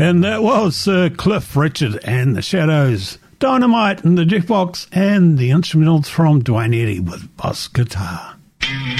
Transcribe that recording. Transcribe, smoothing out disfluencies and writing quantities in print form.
And that was Cliff Richard and the Shadows, Dynamite and the Jukebox, and the instrumentals from Dwayne Eddy with Boss Guitar.